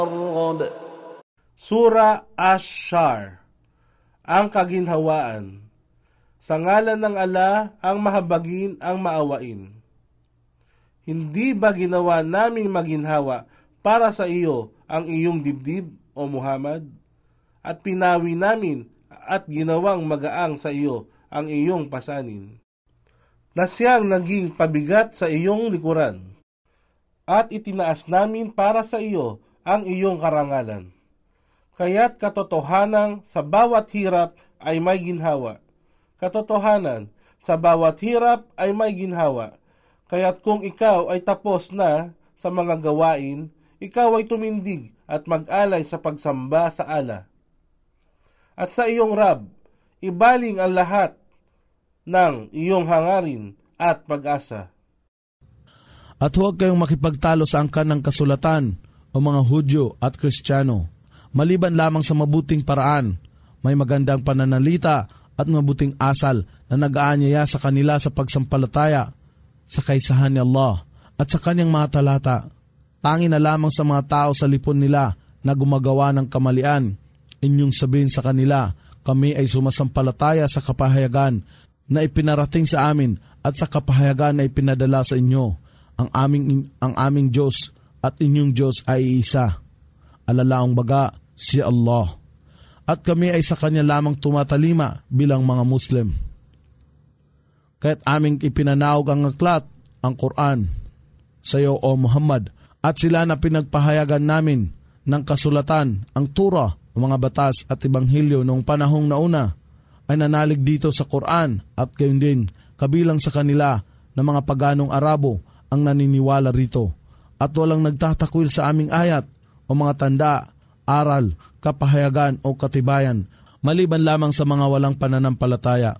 Sura Ash-Shar, ang kaginhawaan. Sa ngalan ng ala, ang mahabagin, ang maawain. Hindi ba ginawa naming maginhawa para sa iyo ang iyong dibdib, o Muhammad? At pinawi namin at ginawang magaang sa iyo ang iyong pasanin, na siyang naging pabigat sa iyong likuran. At itinaas namin para sa iyo ang iyong karangalan. Kaya't katotohanan sa bawat hirap ay may ginhawa. Katotohanan sa bawat hirap ay may ginhawa. Kaya't kung ikaw ay tapos na sa mga gawain, ikaw ay tumindig at mag-alay sa pagsamba sa ala. At sa iyong Rab, ibaling ang lahat ng iyong hangarin at pag-asa. At huwag kayong makipagtalo sa angkan ng kasulatan o mga Hudyo at Kristiyano, maliban lamang sa mabuting paraan, may magandang pananalita at mabuting asal na nag-aanyaya sa kanila sa pagsampalataya sa kaisahan ni Allah at sa kanyang mga talata. Tangi na lamang sa mga tao sa lipon nila na gumagawa ng kamalian, inyong sabihin sa kanila, kami ay sumasampalataya sa kapahayagan na ipinarating sa amin at sa kapahayagan na ipinadala sa inyo. Ang aming Diyos at inyong Diyos ay isa. Alalaong baga, si Allah. At kami ay sa Kanya lamang tumatalima bilang mga Muslim. Kaya't aming ipinanaog ang aklat, ang Quran, sa iyo, O Muhammad, at sila na pinagpahayagan namin ng kasulatan, ang Torah, mga batas at Ebanghelyo noong panahong nauna, ay nanalig dito sa Quran at gayon din kabilang sa kanila na mga paganong Arabo ang naniniwala rito, at walang nagtatakwil sa aming ayat o mga tanda, aral, kapahayagan o katibayan, maliban lamang sa mga walang pananampalataya.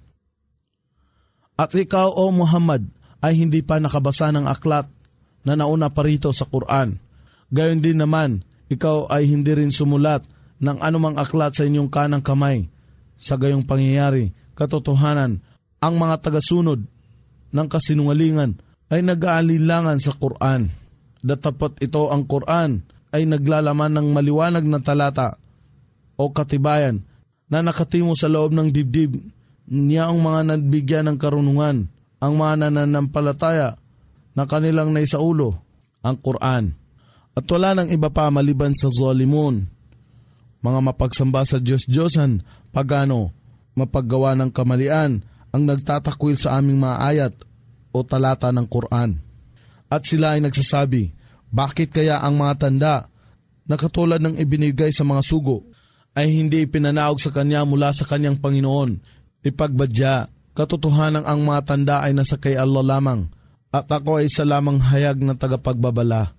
At ikaw, O Muhammad, ay hindi pa nakabasa ng aklat na nauna pa rito sa Quran. Gayon din naman, ikaw ay hindi rin sumulat ng anumang aklat sa inyong kanang kamay. Sa gayong pangyayari, katotohanan, ang mga tagasunod ng kasinungalingan ay nag-aalinlangan sa Quran. Datapot ito ang Quran ay naglalaman ng maliwanag na talata o katibayan na nakatimo sa loob ng dibdib niya ang mga nagbigyan ng karunungan, ang mga nananampalataya na kanilang naisaulo, ang Quran. At wala nang iba pa maliban sa zalimun, mga mapagsamba sa Diyos-Diyosan, pagano, mapaggawa ng kamalian, ang nagtatakwil sa aming mga ayat o talata ng Quran. At sila ay nagsasabi, bakit kaya ang mga tanda na katulad ng ibinigay sa mga sugo ay hindi ipinanaog sa kanya mula sa kanyang Panginoon? Ipagbadya, katotohanan ang mga tanda ay nasa kay Allah lamang, at ako ay isa lamang hayag na tagapagbabala.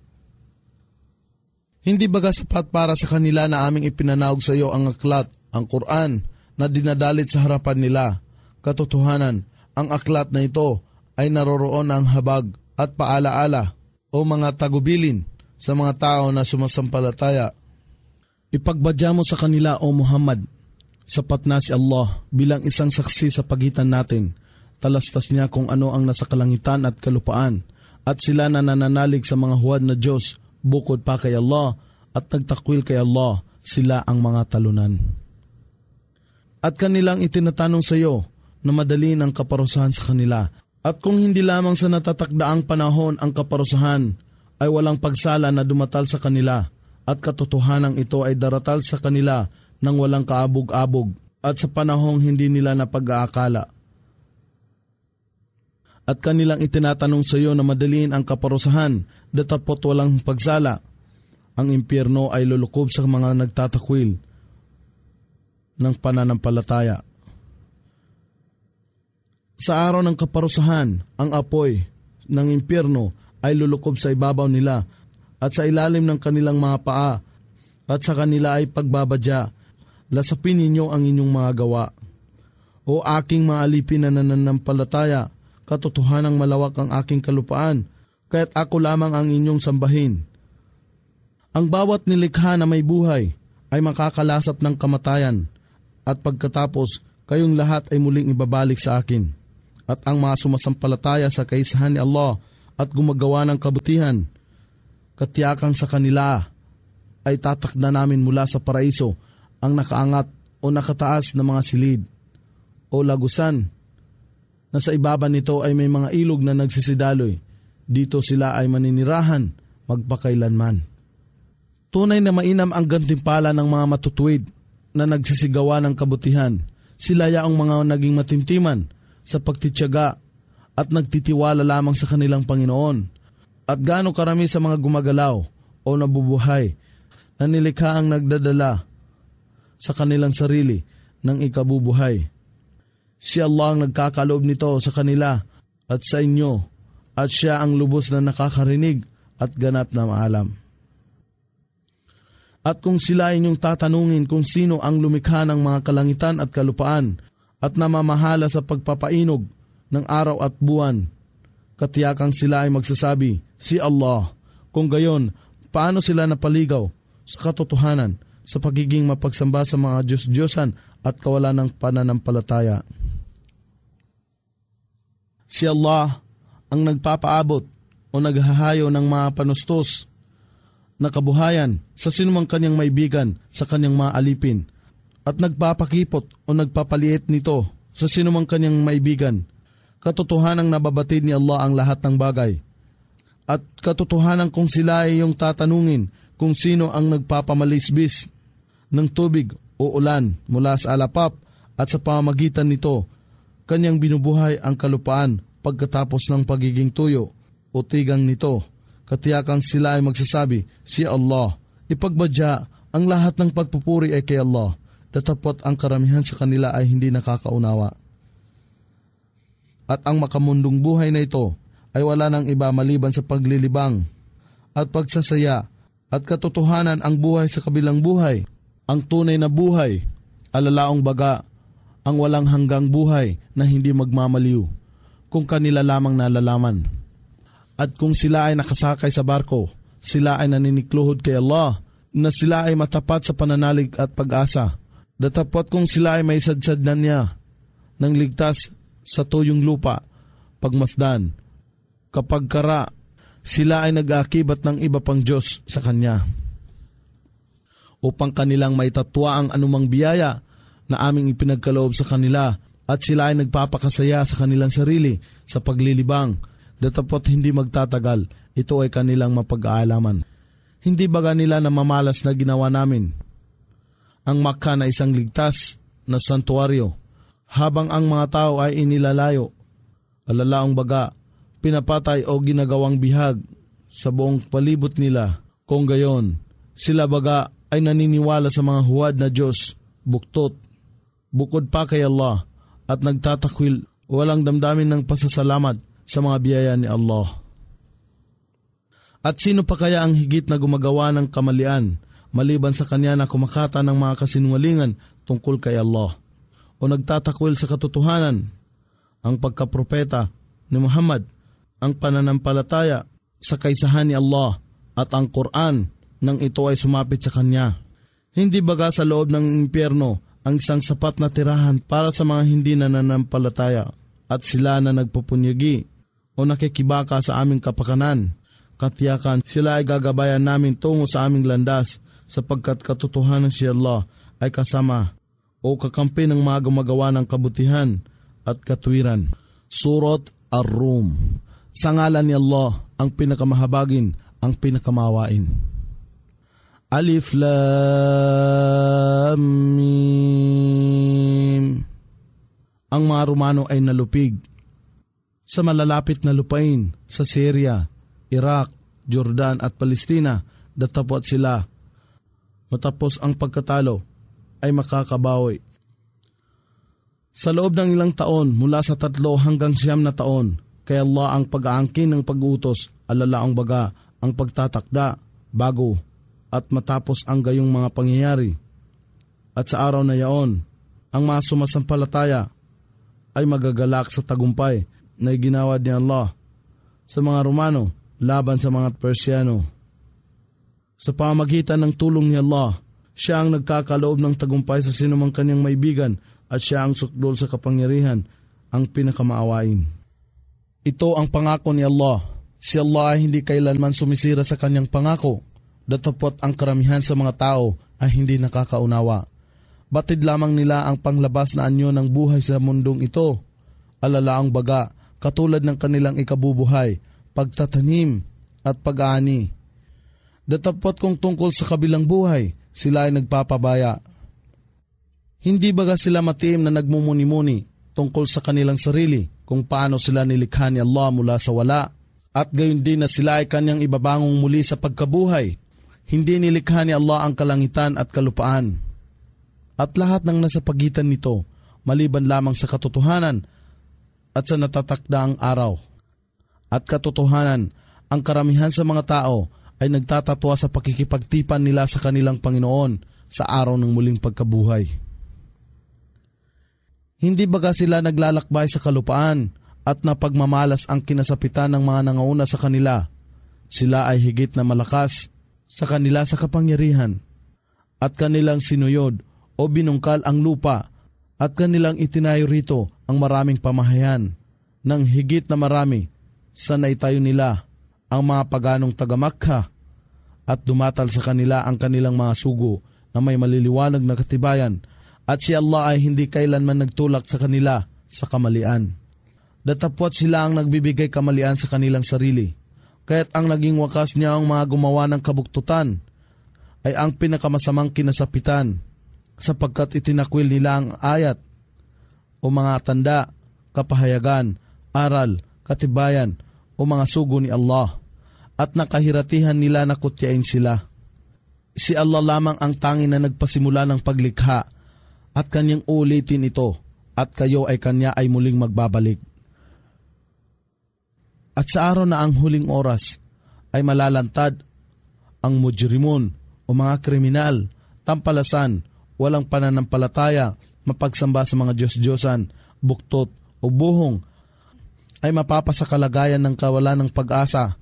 Hindi baga sapat para sa kanila na aming ipinanaog sa iyo ang aklat, ang Quran, na dinadalit sa harapan nila? Katotohanan, ang aklat na ito ay naroroon ang habag at paalaala o mga tagubilin sa mga tao na sumasampalataya. Ipagbadya mo sa kanila, O Muhammad, sapat na si Allah bilang isang saksi sa pagitan natin. Talastas niya kung ano ang nasa kalangitan at kalupaan, at sila na nananalig sa mga huwad na Diyos bukod pa kay Allah at nagtakwil kay Allah, sila ang mga talunan. At kanilang itinatanong sa iyo na madali ang kaparusahan sa kanila. At kung hindi lamang sa natatakdaang panahon ang kaparusahan, ay walang pagsala na dumatal sa kanila, at katotohanan ito ay daratal sa kanila ng walang kaabog-abog at sa panahong hindi nila napag-aakala. At kanilang itinatanong sa iyo na madaliin ang kaparusahan, datapot walang pagsala. Ang impyerno ay lulukob sa mga nagtatakwil ng pananampalataya. Sa araw ng kaparusahan, ang apoy ng impyerno ay lulukob sa ibabaw nila at sa ilalim ng kanilang mga paa, at sa kanila ay pagbabadya. Lasapin ninyo ang inyong mga gawa. O aking mga alipin na nananampalataya, katotohanang malawak ang aking kalupaan, kaya't ako lamang ang inyong sambahin. Ang bawat nilikha na may buhay ay makakalasap ng kamatayan, at pagkatapos kayong lahat ay muling ibabalik sa akin. At ang mga sumasampalataya sa kaisahan ni Allah at gumagawa ng kabutihan, katiyakan sa kanila ay tatakda namin mula sa paraiso ang nakaangat o nakataas na mga silid o lagusan na sa ibaba nito ay may mga ilog na nagsisidaloy. Dito sila ay maninirahan magpakailanman. Tunay na mainam ang gantimpala ng mga matutuwid na nagsisigawa ng kabutihan. Sila yaong mga naging matimtiman sa pagtitiyaga at nagtitiwala lamang sa kanilang Panginoon. At gaano karami sa mga gumagalaw o nabubuhay na nilikha ang nagdadala sa kanilang sarili ng ikabubuhay. Si Allah ang nagkakaloob nito sa kanila at sa inyo, at siya ang lubos na nakakarinig at ganap na maalam. At kung sila inyong tatanungin kung sino ang lumikha ng mga kalangitan at kalupaan at namamahala sa pagpapainog ng araw at buwan, katiyakang sila ay magsasabi, si Allah. Kung gayon, paano sila napaligaw sa katotohanan sa pagiging mapagsamba sa mga Diyos-Diyosan at kawalan ng pananampalataya? Si Allah ang nagpapaabot o naghahayo ng mga panustos na kabuhayan sa sinumang kanyang maibigan sa kanyang mga alipin at nagpapakipot o nagpapaliit nito sa sinumang kanyang maibigan. Katotohanang nababatid ni Allah ang lahat ng bagay. At katotohanan kung sila ay iyong tatanungin kung sino ang nagpapamalisbis ng tubig o ulan mula sa alapap at sa pamamagitan nito, kanyang binubuhay ang kalupaan pagkatapos ng pagiging tuyo o tigang nito. Katiyakang sila ay magsasabi, si Allah. Ipagbadya, ang lahat ng pagpupuri ay kay Allah. Datapot ang karamihan sa kanila ay hindi nakakaunawa. At ang makamundong buhay na ito ay wala nang iba maliban sa paglilibang at pagsasaya at katotohanan ang buhay sa kabilang buhay. Ang tunay na buhay, alalaong baga, ang walang hanggang buhay na hindi magmamaliw kung kanila lamang nalalaman. At kung sila ay nakasakay sa barko, sila ay naninikluhod kay Allah na sila ay matapat sa pananalig at pag-asa. Datapot kung sila ay may sadsad na niya ng ligtas sa tuyong lupa, pagmasdan. Kapag kara, sila ay nag-aakibat ng iba pang Diyos sa Kanya upang kanilang maitatwa ang anumang biyaya na aming ipinagkaloob sa kanila, at sila ay nagpapakasaya sa kanilang sarili sa paglilibang. Datapot hindi magtatagal, ito ay kanilang mapag-aalaman. Hindi baga nila namamalas na ginawa namin ang Makkah na isang ligtas na santuaryo, habang ang mga tao ay inilalayo, alalaong baga, pinapatay o ginagawang bihag sa buong palibot nila. Kung gayon, sila baga ay naniniwala sa mga huwad na Diyos, buktot, bukod pa kay Allah, at nagtatakwil, walang damdamin ng pasasalamat sa mga biyaya ni Allah. At sino pa kaya ang higit na gumagawa ng kamalian maliban sa kanya na kumakata ng mga kasinungalingan tungkol kay Allah o nagtatakwil sa katotohanan? Ang pagkapropeta ni Muhammad, ang pananampalataya sa kaisahan ni Allah at ang Quran nang ito ay sumapit sa kanya. Hindi baga sa loob ng impyerno ang isang sapat na tirahan para sa mga hindi nananampalataya at sila na nagpupunyagi o nakikibaka sa aming kapakanan? Katiyakan sila ay gagabayan namin tungo sa aming landas, sapagkat katotohanan si Allah ay kasama o kakampi ng mga gumagawa ng kabutihan at katwiran. Surat Ar-Rum. Sa ngalan ni Allah, ang pinakamahabagin, ang pinakamawain. Alif Lam Mim. Ang mga Romano ay nalupig sa malalapit na lupain sa Syria, Iraq, Jordan at Palestina. Datapot sila, matapos ang pagkatalo, ay makakabawi. Sa loob ng ilang taon, mula sa 3 hanggang 9 na taon, kay Allah ang pag-aangkin ng pag-uutos, alalaang baga ang pagtatakda, bago, at matapos ang gayong mga pangyayari. At sa araw na yaon, ang mga sumasampalataya ay magagalak sa tagumpay na ginawad ni Allah sa mga Romano laban sa mga Persiano. Sa pamamagitan ng tulong ni Allah, siya ang nagkakaloob ng tagumpay sa sinumang kanyang maibigan at siya ang sukdol sa kapangyarihan, ang pinakamaawain. Ito ang pangako ni Allah. Si Allah ay hindi kailanman sumisira sa kanyang pangako datapot ang karamihan sa mga tao ay hindi nakakaunawa. Batid lamang nila ang panglabas na anyo ng buhay sa mundong ito. Alalaang baga, katulad ng kanilang ikabubuhay, pagtatanim at pag-aani. Datapot kung tungkol sa kabilang buhay, sila ay nagpapabaya. Hindi baga sila matiim na nagmumuni-muni tungkol sa kanilang sarili kung paano sila nilikha ni Allah mula sa wala, at gayon din na sila ay kanyang ibabangong muli sa pagkabuhay. Hindi nilikha ni Allah ang kalangitan at kalupaan at lahat ng nasa pagitan nito, maliban lamang sa katotohanan at sa natatakdaang araw. At katotohanan, ang karamihan sa mga tao ay nagtatatwa sa pakikipagtipan nila sa kanilang Panginoon sa araw ng muling pagkabuhay. Hindi baga sila naglalakbay sa kalupaan at napagmamalas ang kinasapitan ng mga nangauna sa kanila. Sila ay higit na malakas sa kanila sa kapangyarihan at kanilang sinuyod o binungkal ang lupa at kanilang itinayo rito ang maraming pamahayan ng higit na marami sa naitayo nila ang mga paganong taga-Makka at dumatal sa kanila ang kanilang mga sugo na may maliliwanag na katibayan, at si Allah ay hindi kailanman nagtulak sa kanila sa kamalian. Datapwat sila ang nagbibigay kamalian sa kanilang sarili, kaya't ang naging wakas niya ang mga gumawa ng kabuktutan ay ang pinakamasamang kinasapitan, sapagkat itinakwil nila ang ayat o mga tanda, kapahayagan, aral, katibayan o mga sugo ni Allah, at nakahiratihan nila na kutyain sila. Si Allah lamang ang tanging na nagpasimula ng paglikha at kanyang ulitin ito, at kayo ay kanya ay muling magbabalik. At sa araw na ang huling oras ay malalantad ang mujrimun o mga kriminal, tampalasan, walang pananampalataya, mapagsamba sa mga Diyos-Diyosan, buktot o buhong, ay mapapasa kalagayan ng kawalan ng pag-asa,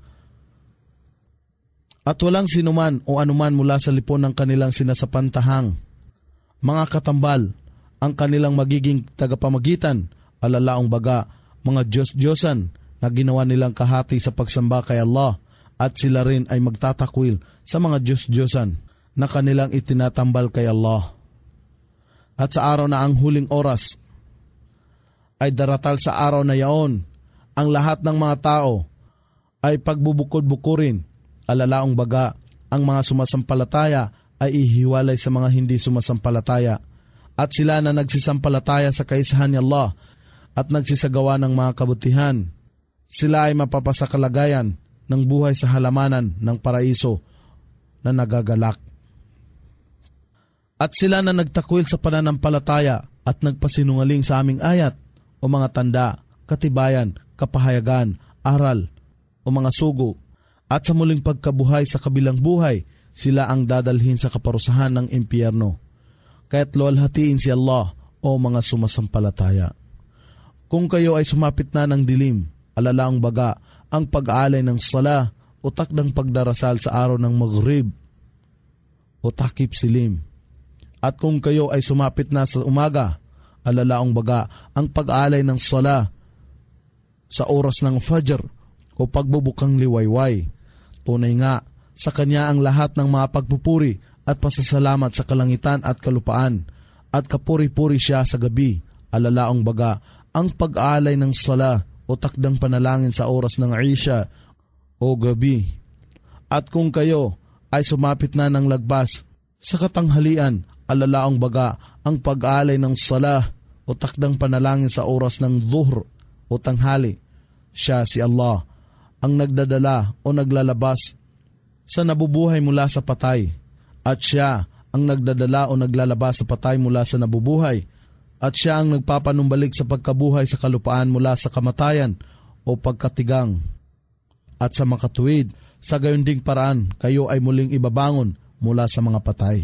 at walang sinuman o anuman mula sa lipon ng kanilang sinasapantahang. Mga katambal, ang kanilang magiging tagapamagitan, alalaong baga, mga Diyos-Diyosan na ginawa nilang kahati sa pagsamba kay Allah, at sila rin ay magtatakwil sa mga Diyos-Diyosan na kanilang itinatambal kay Allah. At sa araw na ang huling oras ay daratal sa araw na yaon, ang lahat ng mga tao ay pagbubukod-bukurin, alalaong baga, ang mga sumasampalataya ay ihiwalay sa mga hindi sumasampalataya, at sila na nagsisampalataya sa kaisahan ni Allah at nagsisagawa ng mga kabutihan, sila ay mapapasakalagayan ng buhay sa halamanan ng paraiso na nagagalak. At sila na nagtakwil sa pananampalataya at nagpasinungaling sa aming ayat o mga tanda, katibayan, kapahayagan, aral o mga sugo, at sa muling pagkabuhay sa kabilang buhay, sila ang dadalhin sa kaparusahan ng impyerno. Kaya't luwalhatiin si Allah o mga sumasampalataya. Kung kayo ay sumapit na ng dilim, alalaang baga, ang pag-aalay ng sala o takdang pagdarasal sa araw ng maghrib o takip silim. At kung kayo ay sumapit na sa umaga, alalaang baga, ang pag-aalay ng sala sa oras ng fajr o pagbubukang liwayway. Tunay nga, sa Kanya ang lahat ng mga pagpupuri at pasasalamat sa kalangitan at kalupaan, at kapuri-puri siya sa gabi, alalaong baga, ang pag-aalay ng sala o takdang panalangin sa oras ng Isha o gabi. At kung kayo ay sumapit na ng lagbas sa katanghalian, alalaong baga, ang pag-aalay ng sala o takdang panalangin sa oras ng dhuhr o tanghali, siya si Allah ang nagdadala o naglalabas sa nabubuhay mula sa patay, at siya ang nagdadala o naglalabas sa patay mula sa nabubuhay, at siya ang nagpapanumbalik sa pagkabuhay sa kalupaan mula sa kamatayan o pagkatigang. At sa makatuwid, sa gayon ding paraan, kayo ay muling ibabangon mula sa mga patay.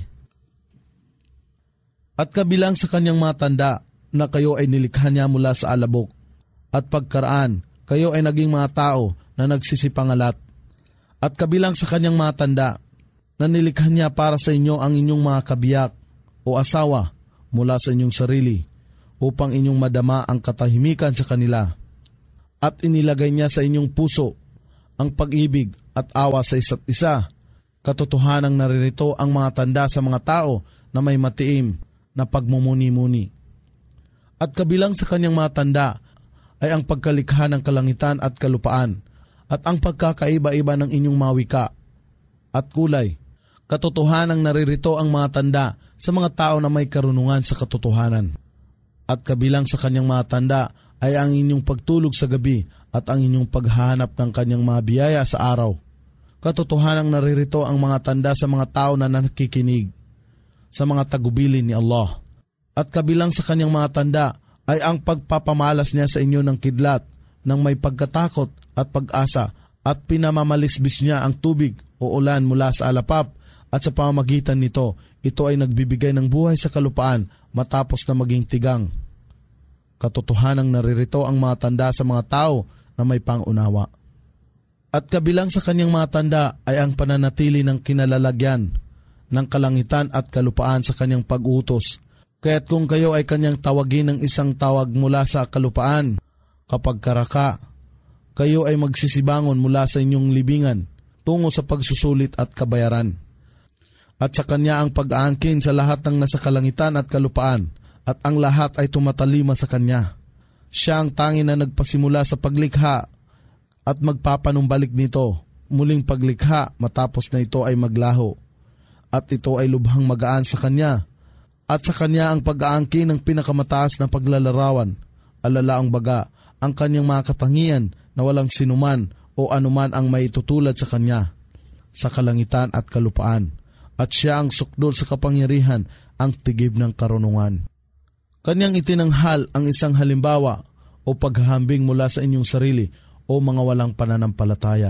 At kabilang sa kanyang mga tanda na kayo ay nilikha niya mula sa alabok, at pagkaraan, kayo ay naging mga tao na nagsisipangalat. At kabilang sa kanyang mga tanda na nilikha niya para sa inyo ang inyong mga kabiyak o asawa mula sa inyong sarili, upang inyong madama ang katahimikan sa kanila. At inilagay niya sa inyong puso ang pag-ibig at awa sa isa't isa, Katotohanang naririto ang mga tanda sa mga tao na may matiim na pagmumuni-muni. At kabilang sa kanyang mga tanda ay ang pagkalikha ng kalangitan at kalupaan at ang pagkakaiba-iba ng inyong mga wika at kulay. Katotohanang naririto ang mga tanda sa mga tao na may karunungan sa katotohanan. At kabilang sa kanyang mga tanda ay ang inyong pagtulog sa gabi at ang inyong paghahanap ng kanyang mga biyaya sa araw. Katotohanang naririto ang mga tanda sa mga tao na nakikinig sa mga tagubilin ni Allah. At kabilang sa kanyang mga tanda ay ang pagpapamalas niya sa inyo ng kidlat ng may pagkatakot at pag-asa at pinamamalisbis niya ang tubig o ulan mula sa alapap at sa pamamagitan nito, ito ay nagbibigay ng buhay sa kalupaan matapos na maging tigang. Katotohanang naririto ang mga tanda sa mga tao na may pangunawa. At kabilang sa kanyang mga tanda ay ang pananatili ng kinalalagyan ng kalangitan at kalupaan sa kanyang pag-utos. Kaya't kung kayo ay kanyang tawagin ng isang tawag mula sa kalupaan, kapag karaka, kayo ay magsisibangon mula sa inyong libingan tungo sa pagsusulit at kabayaran. At sa kanya ang pag-aangkin sa lahat ng nasa kalangitan at kalupaan, at ang lahat ay tumatalima sa kanya. Siya ang tanging na nagpasimula sa paglikha at magpapanumbalik nito, muling paglikha matapos na ito ay maglaho. At ito ay lubhang magaan sa kanya. At sa kanya ang pag-aangkin ng pinakamataas na paglalarawan, alalaang baga, ang kanyang mga katangian na walang sinuman o anuman ang maitutulad sa kanya, sa kalangitan at kalupaan. At siya ang sukdol sa kapangyarihan, ang tigib ng karunungan. Kanyang itinanghal ang isang halimbawa o paghahambing mula sa inyong sarili o mga walang pananampalataya.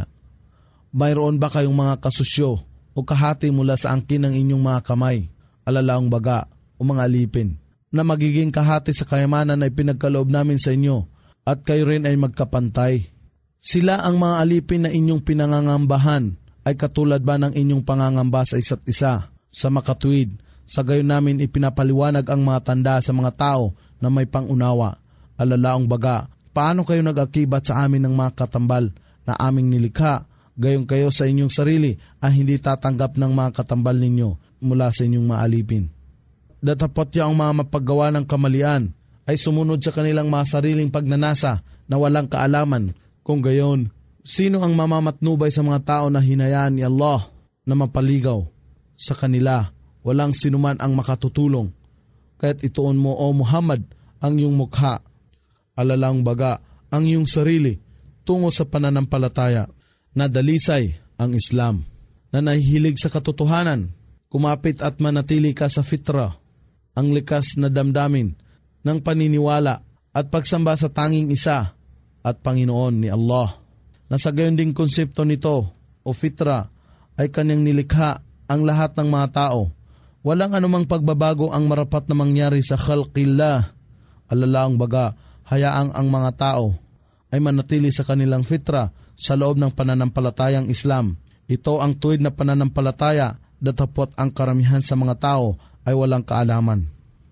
Mayroon ba kayong mga kasusyo o kahati mula sa angkin ng inyong mga kamay, alalaang baga o mga alipin, na magiging kahati sa kayamanan na ipinagkaloob namin sa inyo, at kayo rin ay magkapantay? Sila ang mga alipin na inyong pinangangambahan ay katulad ba ng inyong pangangamba sa isa't isa, sa makatuwid? Sa gayon namin ipinapaliwanag ang mga tanda sa mga tao na may pangunawa. Alalaang baga, paano kayo nag-akibat sa amin ng mga katambal na aming nilikha, gayon kayo sa inyong sarili ay hindi tatanggap ng mga katambal ninyo mula sa inyong maalipin. Datapot niya ang mga mapaggawa ng kamalian ay sumunod sa kanilang mga sariling pagnanasa na walang kaalaman. Kung gayon, sino ang mamamatnubay sa mga tao na hinayaan ni Allah na mapaligaw sa kanila? Walang sinuman ang makatutulong. Kaya't ituon mo, O Muhammad, ang iyong mukha, alalang baga, ang iyong sarili, tungo sa pananampalataya, na dalisay ang Islam, na nahihilig sa katotohanan, kumapit at manatili ka sa fitra, ang likas na damdamin ng paniniwala at pagsamba sa tanging isa at Panginoon ni Allah. Nasa gayon ding konsepto nito, o fitra, ay kanyang nilikha ang lahat ng mga tao. Walang anumang pagbabago ang marapat na mangyari sa khalqillah. Alalaang baga, hayaang ang mga tao ay manatili sa kanilang fitra sa loob ng pananampalatayang Islam. Ito ang tuwid na pananampalataya, datapot ang karamihan sa mga tao ay walang kaalaman.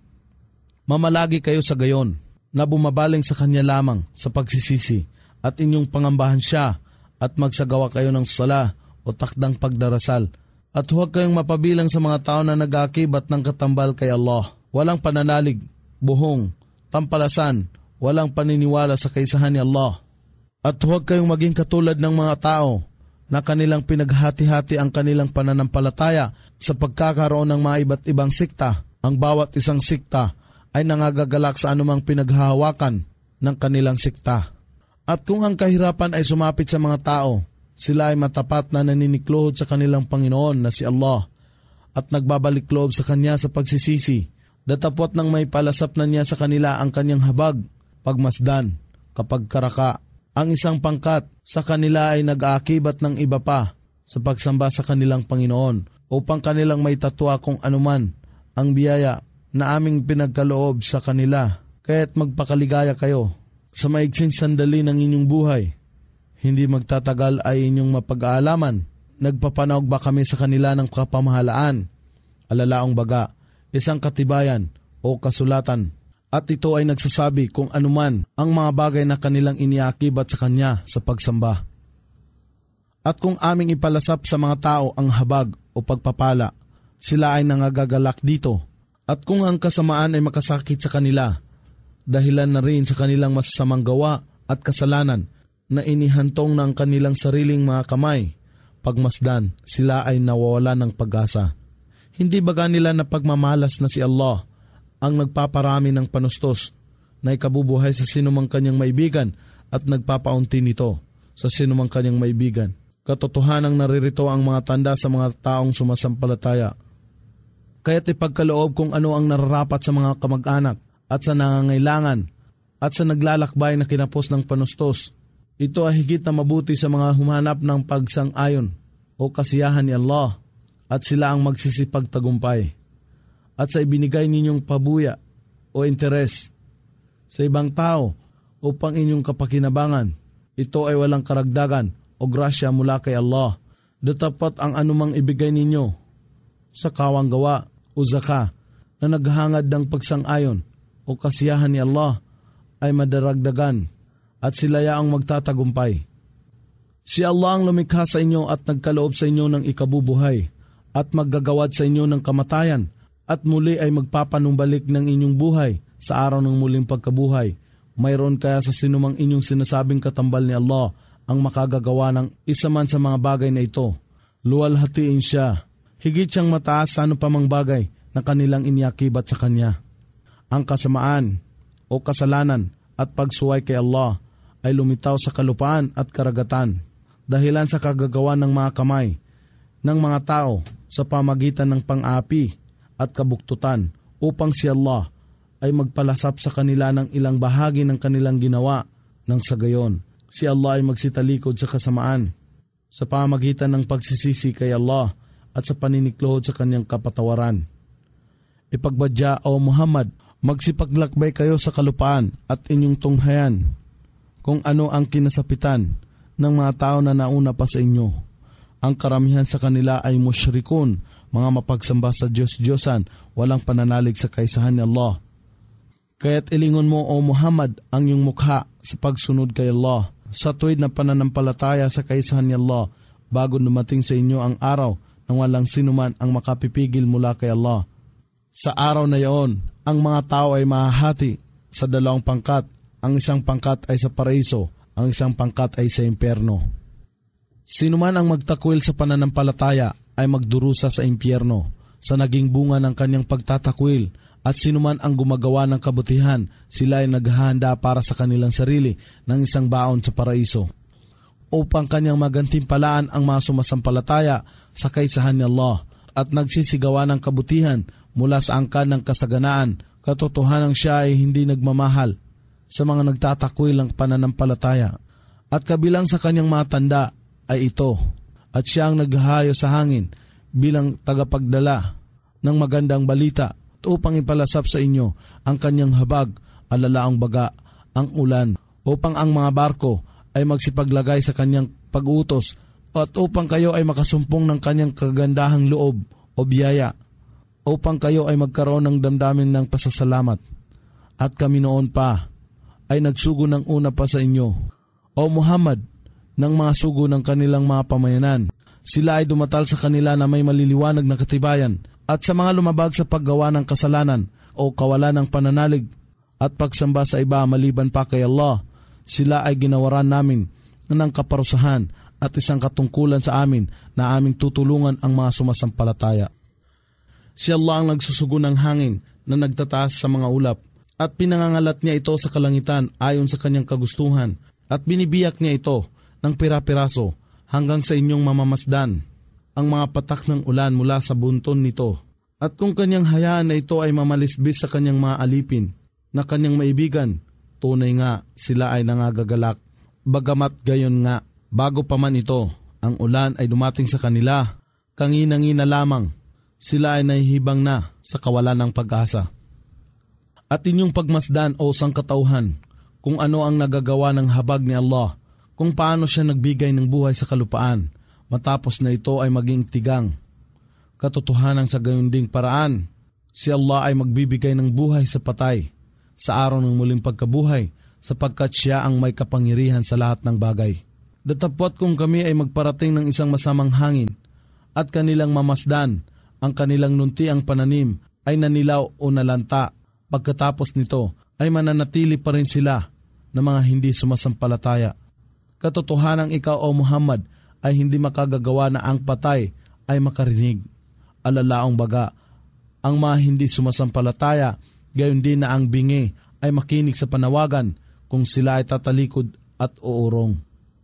Mamalagi kayo sa gayon, na bumabaling sa kanya lamang sa pagsisisi, at inyong pangambahan siya, at magsagawa kayo ng sala o takdang pagdarasal. At huwag kayong mapabilang sa mga tao na nag-aakibat ng katambal kay Allah. Walang pananalig, buhong, tampalasan, walang paniniwala sa kaisahan ni Allah. At huwag kayong maging katulad ng mga tao na kanilang pinaghati-hati ang kanilang pananampalataya sa pagkakaroon ng mga iba't ibang sikta. Ang bawat isang sikta ay nangagagalak sa anumang pinaghahawakan ng kanilang sikta. At kung ang kahirapan ay sumapit sa mga tao, sila ay matapat na naniniklohod sa kanilang Panginoon na si Allah at nagbabalik loob sa Kanya sa pagsisisi. Datapot nang may palasap na niya sa kanila ang Kanyang habag, pagmasdan, kapag karaka. Ang isang pangkat sa kanila ay nag-aakibat ng iba pa sa pagsamba sa kanilang Panginoon upang kanilang may tatwa kung anuman ang biyaya na aming pinagkaloob sa kanila. Kaya't magpakaligaya kayo sa maigsing sandali ng inyong buhay. Hindi magtatagal ay inyong mapag-aalaman. Nagpapanawag ba kami sa kanila ng kapamahalaan? Alalaang baga, isang katibayan o kasulatan. At ito ay nagsasabi kung anuman ang mga bagay na kanilang iniakibat sa Kanya sa pagsamba. At kung aming ipalasap sa mga tao ang habag o pagpapala, sila ay nangagagalak dito. At kung ang kasamaan ay makasakit sa kanila, dahilan na rin sa kanilang masasamang gawa at kasalanan na inihantong ng kanilang sariling mga kamay, pagmasdan, sila ay nawawala ng pag-asa. Hindi baga nila na pagmamalas na si Allah ang nagpaparami ng panustos na ikabubuhay sa sinumang kanyang maibigan at nagpapaunti nito sa sinumang kanyang maibigan. Katotohanang naririto ang mga tanda sa mga taong sumasampalataya. Kaya't ipagkaloob kung ano ang nararapat sa mga kamag-anak at sa nangangailangan at sa naglalakbay na kinapos ng panustos. Ito ay higit na mabuti sa mga humanap ng pagsang-ayon o kasiyahan ni Allah at sila ang magsisipagtagumpay. At sa ibinigay ninyong pabuya o interes sa ibang tao upang inyong kapakinabangan, ito ay walang karagdagan o grasya mula kay Allah. Datapat ang anumang ibigay ninyo sa kawang gawa o zaka na naghangad ng pagsang-ayon o kasiyahan ni Allah ay madaragdagan at sila ang magtatagumpay. Si Allah ang lumikha sa inyo at nagkaloob sa inyo ng ikabubuhay at maggagawad sa inyo ng kamatayan at muli ay magpapanumbalik ng inyong buhay sa araw ng muling pagkabuhay. Mayroon kaya sa sinumang inyong sinasabing katambal ni Allah ang makagagawa ng isa man sa mga bagay na ito. Luwalhatiin siya. Higit siyang mataas sa ano pa mang bagay na kanilang iniakibat sa kanya. Ang kasamaan o kasalanan at pagsuway kay Allah ay lumitaw sa kalupaan at karagatan dahilan sa kagagawa ng mga kamay ng mga tao sa pamagitan ng pang-api at kabuktutan upang si Allah ay magpalasap sa kanila ng ilang bahagi ng kanilang ginawa ng sa gayon. Si Allah ay magsitalikod sa kasamaan sa pamagitan ng pagsisisi kay Allah at sa paniniklohod sa kanyang kapatawaran. Ipagbadya o Muhammad, magsipaglakbay kayo sa kalupaan at inyong tunghayan kung ano ang kinasapitan ng mga tao na nauna pa sa inyo. Ang karamihan sa kanila ay musyrikun, mga mapagsamba sa Diyos-Diyosan, walang pananalig sa kaisahan ni Allah. Kaya't ilingon mo o Muhammad ang iyong mukha sa pagsunod kay Allah sa tuwid na pananampalataya sa kaisahan ni Allah bago dumating sa inyo ang araw nang walang sinuman ang makapipigil mula kay Allah. Sa araw na iyon, ang mga tao ay mahahati sa dalawang pangkat. Ang isang pangkat ay sa paraiso, ang isang pangkat ay sa impyerno. Sino man ang magtakwil sa pananampalataya ay magdurusa sa impyerno sa naging bunga ng kanyang pagtatakwil, at sino man ang gumagawa ng kabutihan, sila ay naghahanda para sa kanilang sarili ng isang baon sa paraiso upang kanyang magantimpalaan ang mga sumasampalataya sa kaisahan ni Allah at nagsisigawa ng kabutihan mula sa angkan ng kasaganaan. Katotohanan siya ay hindi nagmamahal sa mga nagtatakwil ng pananampalataya. At kabilang sa kanyang mga tanda ay ito, at siya ang naghahayo sa hangin bilang tagapagdala ng magandang balita upang ipalasap sa inyo ang kanyang habag, alalaang baga, ang ulan, upang ang mga barko ay magsipaglagay sa kanyang pag-utos at upang kayo ay makasumpong ng kanyang kagandahang loob o biyaya, upang kayo ay magkaroon ng damdamin ng pasasalamat. At kami noon pa ay nagsugo ng una pa sa inyo, o Muhammad, ng mga sugo ng kanilang mga pamayanan. Sila ay dumatal sa kanila na may maliliwanag na katibayan, at sa mga lumabag sa paggawa ng kasalanan o kawalan ng pananalig at pagsamba sa iba maliban pa kay Allah, sila ay ginawaran namin ng kaparusahan at isang katungkulan sa amin na aming tutulungan ang mga sumasampalataya. Si Allah ang nagsusugo ng hangin na nagtataas sa mga ulap at pinangangalat niya ito sa kalangitan ayon sa kanyang kagustuhan at binibiyak niya ito ng pira-piraso hanggang sa inyong mamamasdan ang mga patak ng ulan mula sa bunton nito. At kung kanyang hayaan na ito ay mamalisbis sa kanyang mga alipin na kanyang maibigan, tunay nga sila ay nangagagalak. Bagamat gayon nga, bago pa man ito, ang ulan ay dumating sa kanila, kangina-ngina lamang, sila ay nahihibang na sa kawalan ng pag-asa. At inyong pagmasdan o sangkatauhan, kung ano ang nagagawa ng habag ni Allah, kung paano siya nagbigay ng buhay sa kalupaan, matapos na ito ay maging tigang. Katotohanan sa gayon ding paraan, si Allah ay magbibigay ng buhay sa patay sa araw ng muling pagkabuhay sapagkat siya ang may kapangyarihan sa lahat ng bagay. Datapwat kung kami ay magparating ng isang masamang hangin at kanilang mamasdan, ang kanilang nuntiang pananim ay nanilaw o nalanta. Pagkatapos nito ay mananatili pa rin sila na mga hindi sumasampalataya. Katotohanang ikaw o Muhammad ay hindi makagagawa na ang patay ay makarinig. Alalaong baga, ang mga hindi sumasampalataya, gayon din na ang bingi ay makinig sa panawagan kung sila ay tatalikod at uurong.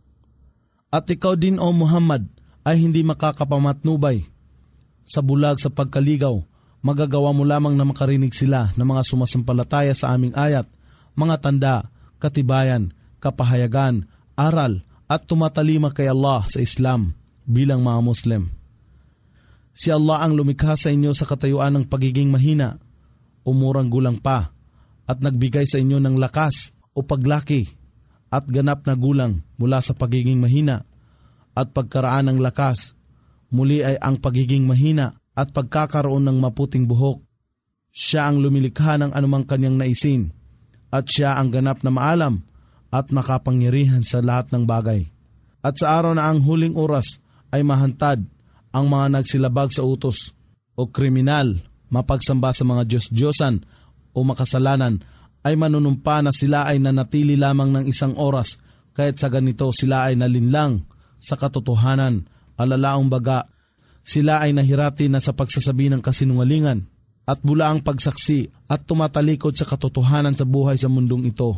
At ikaw din o Muhammad ay hindi makakapamatnubay. Sa bulag sa pagkaligaw, magagawa mo lamang na makarinig sila ng mga sumasampalataya sa aming ayat, mga tanda, katibayan, kapahayagan, aral at tumatalima kay Allah sa Islam bilang mga Muslim. Si Allah ang lumikha sa inyo sa katayuan ng pagiging mahina, umurang gulang pa, at nagbigay sa inyo ng lakas o paglaki at ganap na gulang mula sa pagiging mahina at pagkaraan ng lakas. Muli ay ang pagiging mahina at pagkakaroon ng maputing buhok. Siya ang lumilikha ng anumang kanyang naisin at siya ang ganap na maalam at makapangyarihan sa lahat ng bagay. At sa araw na ang huling oras ay mahantad ang mga nagsilabag sa utos o kriminal, mapagsamba sa mga Diyos-Diyosan o makasalanan, ay manunumpa na sila ay nanatili lamang ng isang oras, kahit sa ganito sila ay nalinlang sa katotohanan. Alalaong baga, sila ay nahirati na sa pagsasabi ng kasinungalingan at bula ang pagsaksi at tumatalikod sa katotohanan sa buhay sa mundong ito.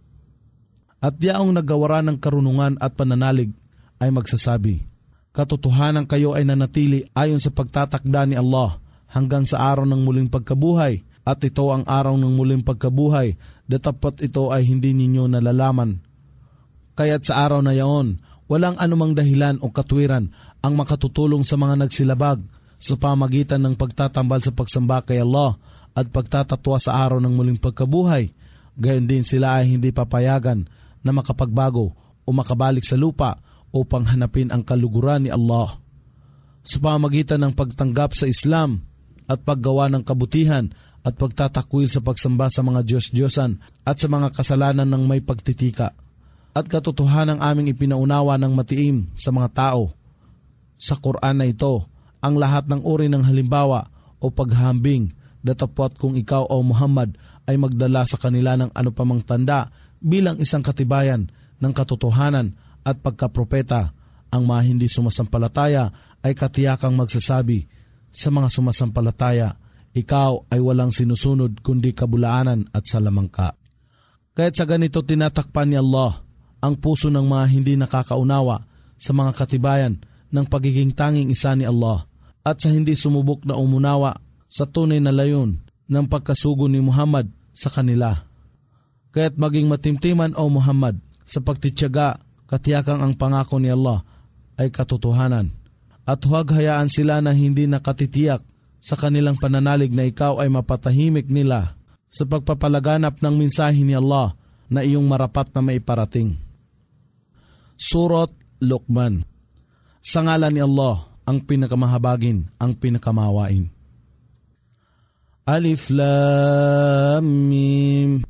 At yaong nagawara ng karunungan at pananalig ay magsasabi, katotohanan kayo ay nanatili ayon sa pagtatakda ni Allah hanggang sa araw ng muling pagkabuhay, at ito ang araw ng muling pagkabuhay, datapat ito ay hindi ninyo nalalaman. Kaya't sa araw na yaon, walang anumang dahilan o katwiran ang makatutulong sa mga nagsilabag sa pamagitan ng pagtatambal sa pagsamba kay Allah at pagtatatwa sa araw ng muling pagkabuhay. Gayon din sila ay hindi papayagan na makapagbago o makabalik sa lupa upang hanapin ang kaluguran ni Allah. Sa pamagitan ng pagtanggap sa Islam at paggawa ng kabutihan at pagtatakwil sa pagsamba sa mga Diyos-Diyosan at sa mga kasalanan ng may pagtitika. At katotohanan aming ipinaunawa ng matiim sa mga tao. Sa Quran na ito, ang lahat ng uri ng halimbawa o paghahambing, datapwat kung ikaw o Muhammad ay magdala sa kanila ng ano pamang tanda bilang isang katibayan ng katotohanan at pagkapropeta. Ang mga hindi sumasampalataya ay katiyakang magsasabi sa mga sumasampalataya, ikaw ay walang sinusunod kundi kabulaanan at salamangka. Kaya't sa ganito tinatakpan ni Allah ang puso ng mga hindi nakakaunawa sa mga katibayan ng pagiging tanging isa ni Allah at sa hindi sumubok na umunawa sa tunay na layon ng pagkasugo ni Muhammad sa kanila. Kaya't maging matimtiman o Muhammad sa pagtitiyaga, katiyakang ang pangako ni Allah ay katotohanan. At huwag hayaan sila na hindi nakatitiyak sa kanilang pananalig na ikaw ay mapatahimik nila sa pagpapalaganap ng mensahe ni Allah na iyong marapat na maiparating. Surat Luqman. Sa ngalan ni Allah, ang pinakamahabagin, ang pinakamawain. Alif Lam Mim.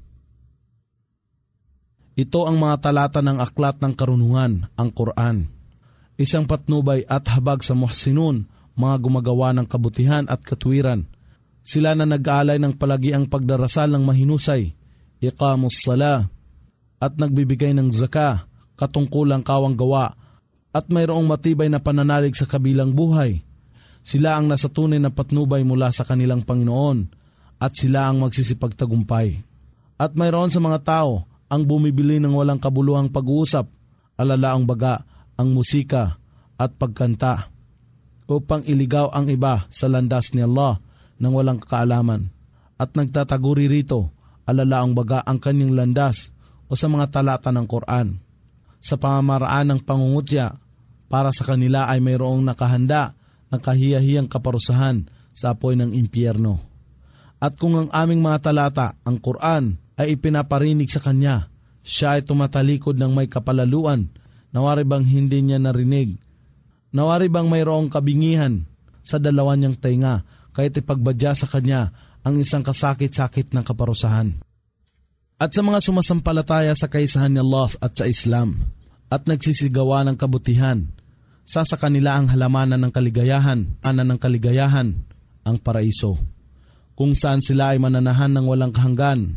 Ito ang mga talata ng aklat ng karunungan, ang Quran. Isang patnubay at habag sa muhsinun, mga gumagawa ng kabutihan at katwiran. Sila na nag-aalay ng palagiang pagdarasal ng mahinusay, iqamus sala, at nagbibigay ng zaka, katungkulang kawang gawa, at mayroong matibay na pananalig sa kabilang buhay. Sila ang nasa tunay na patnubay mula sa kanilang Panginoon, at sila ang magsisipagtagumpay. At mayroon sa mga tao ang bumibili ng walang kabuluhang pag-uusap, alalaang baga, ang musika at pagkanta, upang iligaw ang iba sa landas ni Allah nang walang kaalaman, at nagtataguri rito, alalaang baga ang kanyang landas o sa mga talata ng Quran. Sa pamamaraan ng pangungutya, para sa kanila ay mayroong nakahanda ng kahiyahiyang kaparusahan sa apoy ng impyerno. At kung ang aming mga talata, ang Quran, ay ipinaparinig sa kanya, siya ay tumatalikod ng may kapalaluan, nawari bang hindi niya narinig? Nawari bang mayroong kabingihan sa dalawa niyang tainga, kahit ipagbadya sa kanya ang isang kasakit-sakit ng kaparusahan? At sa mga sumasampalataya sa kaisahan ni Allah at sa Islam, at nagsisigawa ng kabutihan. Sa kanila ang halamanan ng kaligayahan, ang paraiso, kung saan sila ay mananahan ng walang kahanggan